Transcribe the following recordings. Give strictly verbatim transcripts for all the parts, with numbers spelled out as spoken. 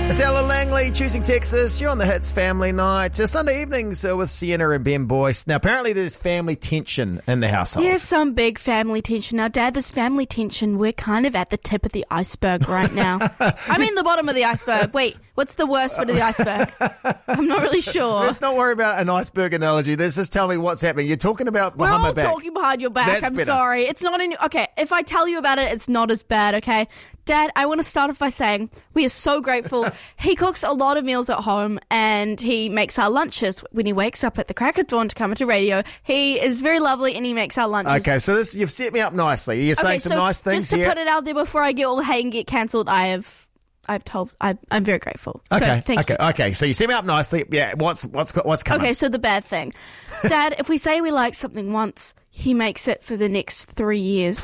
It's Ella Langley, Choosing Texas. You're on the Hits Family Night. Uh, Sunday evenings uh, with Sienna and Ben Boyce. Now, apparently there's family tension in the household. There's some big family tension. Now, Dad, this family tension, we're kind of at the tip of the iceberg right now. I mean the bottom of the iceberg. Wait, what's the worst bit of the iceberg? I'm not really sure. Let's not worry about an iceberg analogy. Let's just tell me what's happening. You're talking about We're behind all my back. talking behind your back. That's I'm better. sorry. It's not in... Okay, if I tell you about it, it's not as bad, okay? Dad, I want to start off by saying we are so grateful. He cooks a lot of meals at home and he makes our lunches when he wakes up at the crack of dawn to come into radio. He is very lovely and he makes our lunches. Okay, so this you've set me up nicely. You're saying Okay, some so nice things just to here. put it out there before I get all hate and get cancelled, I have... I've told... I, I'm very grateful. Okay, so, thank okay, you. okay. So you set me up nicely. Yeah, what's what's what's coming? Okay, so the bad thing. Dad, if we say we like something once, he makes it for the next three years.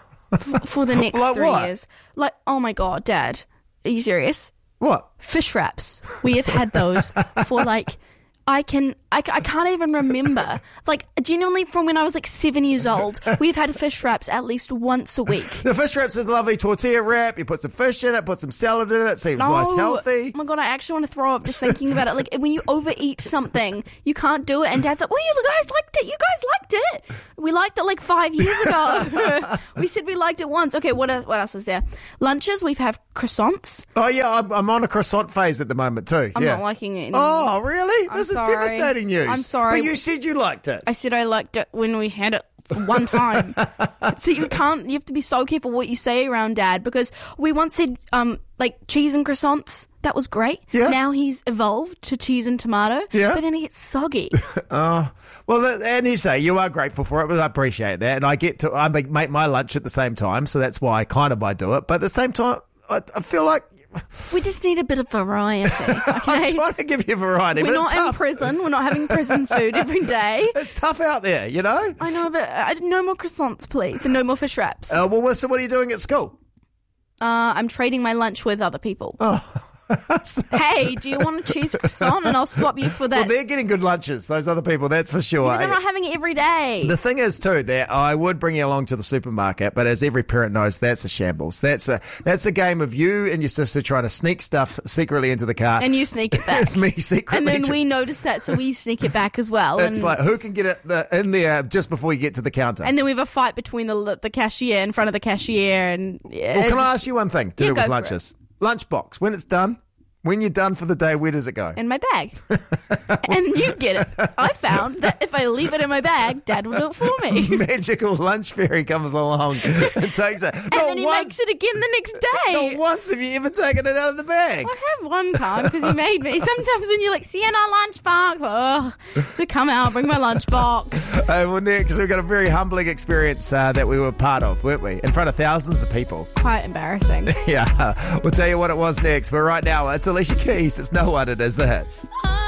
F- for the next Like three what? years. Like, oh my God, Dad. Are you serious? What? Fish wraps. We have had those for like... I can, I, ca- I can't even remember. Like, genuinely, from when I was like seven years old, we've had fish wraps at least once a week. The fish wraps is a lovely tortilla wrap. You put some fish in it, put some salad in it. It seems nice, healthy. Oh my God, I actually want to throw up just thinking about it. Like, when you overeat something, you can't do it. And Dad's like, well, you guys liked it. You guys liked it. We liked it like five years ago. We said we liked it once. Okay, what else, what else is there? Lunches, we've had croissants. Oh yeah, I'm, I'm on a croissant phase at the moment too. I'm yeah. not liking it anymore. Oh really? I'm this is sorry. devastating news. I'm sorry. But you said you liked it. I said I liked it when we had it one time. So you can't, you have to be so careful what you say around Dad, because we once said um like cheese and croissants. That was great. Yeah. Now he's evolved to cheese and tomato. Yeah. But then it gets soggy. Oh, well, that, and you say you are grateful for it, but I appreciate that. And I get to, I make, make my lunch at the same time, so that's why I kind of I do it. But at the same time, I, I feel like We just need a bit of variety. I'm Okay. trying to give you variety. We're but not it's in tough. prison. We're not having prison food every day. It's tough out there, you know. I know, but uh, no more croissants, please, and no more fish wraps. Uh, well, so what are you doing at school? Uh, I'm trading my lunch with other people. Oh. Hey, do you want a cheese croissant? And I'll swap you for that. Well, they're getting good lunches, those other people, that's for sure. But they're not having it every day. The thing is, too, that I would bring you along to the supermarket, but as every parent knows, that's a shambles. That's a that's a game of you and your sister trying to sneak stuff secretly into the car. And you sneak it back. It's me secretly. And then tr- we notice that, so we sneak it back as well. It's and, like, who can get it the, in there just before you get to the counter? and then we have a fight between the the cashier in front of the cashier. And yeah, well, can it's I ask you one thing to Yeah, do go with for lunches? Lunchbox, when it's done, when you're done for the day, where does it go? in my bag. And you get it. I found that if I leave it in my bag, Dad will do it for me. Magical lunch fairy comes along and takes it. And then he makes it again the next day. Not once have you ever taken it out of the bag. I have one time because you made me. Sometimes when you're like, Sienna, lunchbox. Oh, so come out, bring my lunchbox. Uh, well, next, we've got a very humbling experience uh, that we were part of, weren't we? In front of thousands of people. Quite embarrassing. Yeah, we'll tell you what it was next. But right now, it's Alicia Keys. It's No One. It is the Hits.